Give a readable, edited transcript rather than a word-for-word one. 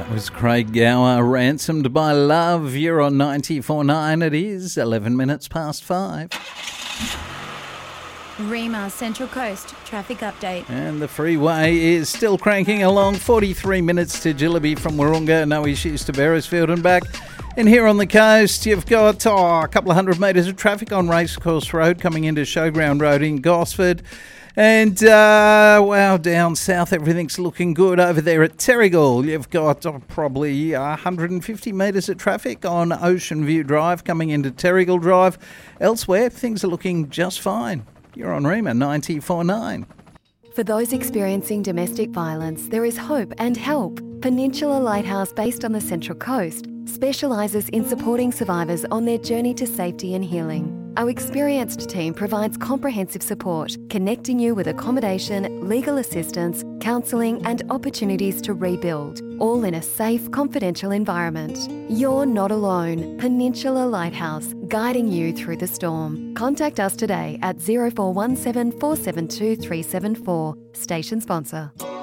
That was Craig Gower, Ransomed by Love. You're on 94.9. It is 11 minutes past 5. Rima Central Coast traffic update. And the freeway is still cranking along. 43 minutes to Jillaby from Wahroonga. No issues to Beresfield and back. And here on the coast, you've got a couple of hundred metres of traffic on Racecourse Road coming into Showground Road in Gosford. And, down south, everything's looking good. Over there at Terrigal, you've got probably 150 metres of traffic on Ocean View Drive coming into Terrigal Drive. Elsewhere, things are looking just fine. You're on Rima 94.9. For those experiencing domestic violence, there is hope and help. Peninsula Lighthouse, based on the Central Coast, specialises in supporting survivors on their journey to safety and healing. Our experienced team provides comprehensive support, connecting you with accommodation, legal assistance, counselling and opportunities to rebuild, all in a safe, confidential environment. You're not alone. Peninsula Lighthouse, guiding you through the storm. Contact us today at 0417 472 374. Station sponsor.